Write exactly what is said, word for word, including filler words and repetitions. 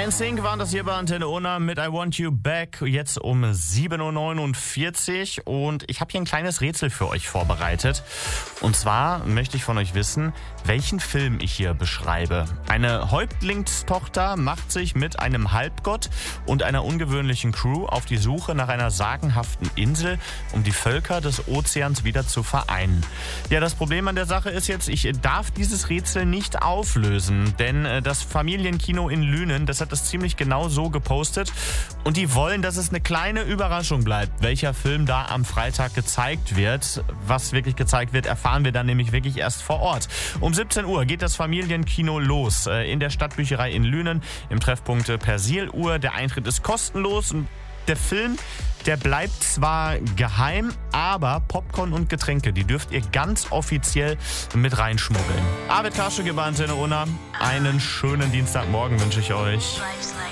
N Sync waren das hier bei Antenne Unna mit I Want You Back, jetzt um sieben Uhr neunundvierzig und ich habe hier ein kleines Rätsel für euch vorbereitet. Und zwar möchte ich von euch wissen, welchen Film ich hier beschreibe. Eine Häuptlingstochter macht sich mit einem Halbgott und einer ungewöhnlichen Crew auf die Suche nach einer sagenhaften Insel, um die Völker des Ozeans wieder zu vereinen. Ja, das Problem an der Sache ist jetzt, ich darf dieses Rätsel nicht auflösen, denn das Familienkino in Lünen, das hat das ziemlich genau so gepostet und die wollen, dass es eine kleine Überraschung bleibt, welcher Film da am Freitag gezeigt wird. Was wirklich gezeigt wird, erfahren wir dann nämlich wirklich erst vor Ort. Um siebzehn Uhr geht das Familienkino los in der Stadtbücherei in Lünen im Treffpunkt Persiluhr. Der Eintritt ist kostenlos und der Film, der bleibt zwar geheim, aber Popcorn und Getränke, die dürft ihr ganz offiziell mit reinschmuggeln. Arvid Kaschuk bei Antenne Unna. Einen schönen Dienstagmorgen wünsche ich euch.